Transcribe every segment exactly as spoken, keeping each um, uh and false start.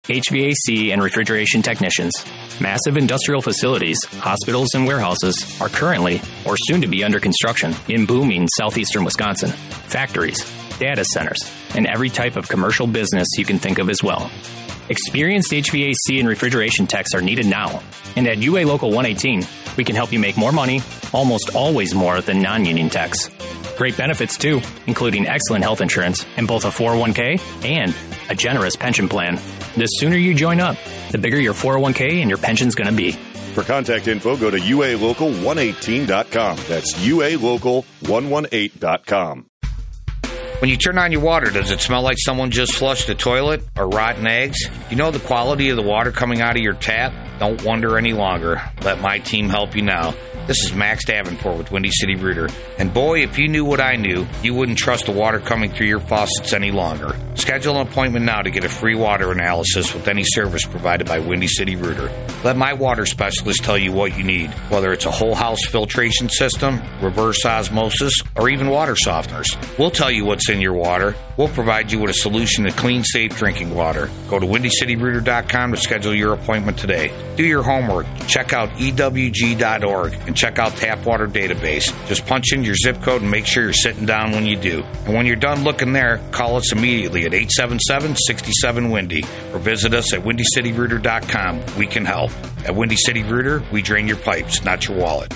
H V A C and refrigeration technicians. Massive industrial facilities, hospitals, and warehouses are currently or soon to be under construction in booming southeastern Wisconsin. Factories, data centers, and every type of commercial business you can think of as well. Experienced H V A C and refrigeration techs are needed now. And at U A Local one eighteen, we can help you make more money, almost always more than non-union techs. Great benefits, too, including excellent health insurance and both a four oh one k and a generous pension plan. The sooner you join up, the bigger your four oh one k and your pension's going to be. For contact info, go to U A local one eighteen dot com. That's U A local one eighteen dot com. When you turn on your water, does it smell like someone just flushed the toilet or rotten eggs? You know the quality of the water coming out of your tap? Don't wonder any longer. Let my team help you now. This is Max Davenport with Windy City Rooter. And boy, if you knew what I knew, you wouldn't trust the water coming through your faucets any longer. Schedule an appointment now to get a free water analysis with any service provided by Windy City Rooter. Let my water specialist tell you what you need, whether it's a whole house filtration system, reverse osmosis, or even water softeners. We'll tell you what's in your water. We'll provide you with a solution to clean, safe drinking water. Go to windy city rooter dot com to schedule your appointment today. Do your homework. Check out E W G dot org and check out Tap Water Database. Just punch in your zip code and make sure you're sitting down when you do. And when you're done looking there, call us immediately at eight seven seven, six seven, Windy or visit us at windy city rooter dot com. We can help. At Windy City Rooter, we drain your pipes, not your wallet.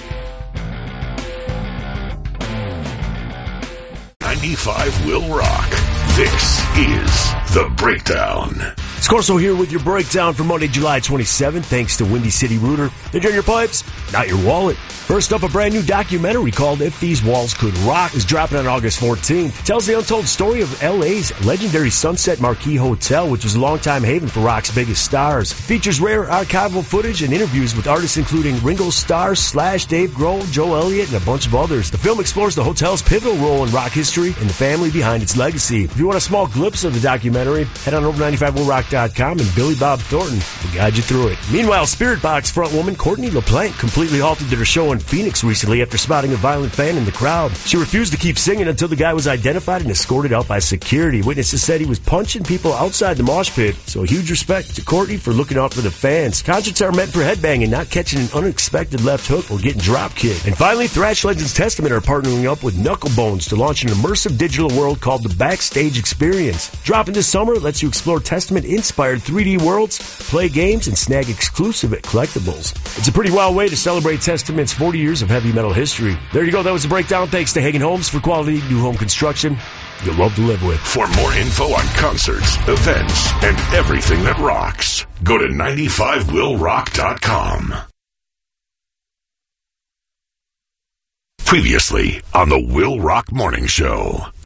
ninety-five will rock. This is The Breakdown. Scorso here with your breakdown for Monday, July twenty-seventh. Thanks to Windy City Rooter. They drain your pipes, not your wallet. First up, a brand new documentary called If These Walls Could Rock is dropping on August fourteenth. It tells the untold story of L A's legendary Sunset Marquis Hotel, which was a longtime haven for rock's biggest stars. It features rare archival footage and interviews with artists including Ringo Starr, Slash, Dave Grohl, Joe Elliott, and a bunch of others. The film explores the hotel's pivotal role in rock history and the family behind its legacy. If you want a small glimpse of the documentary, head on over to ninety-five will rock dot com and Billy Bob Thornton will guide you through it. Meanwhile, Spirit Box frontwoman Courtney LaPlanque completely halted their show in Phoenix recently after spotting a violent fan in the crowd. She refused to keep singing until the guy was identified and escorted out by security. Witnesses said he was punching people outside the mosh pit, so huge respect to Courtney for looking out for the fans. Concerts are meant for headbanging, not catching an unexpected left hook or getting drop kicked. And finally, thrash legends Testament are partnering up with Knucklebones to launch an immersive digital world called the Backstage Experience. Dropping this summer, it lets you explore Testament-inspired three D worlds, play games, and snag exclusive collectibles. It's a pretty wild way to celebrate Testament's forty years of heavy metal history. There you go. That was the breakdown. Thanks to Hagen Homes for quality new home construction you'll love to live with. For more info on concerts, events, and everything that rocks, go to ninety-five will rock dot com. Previously on the Will Rock Morning Show.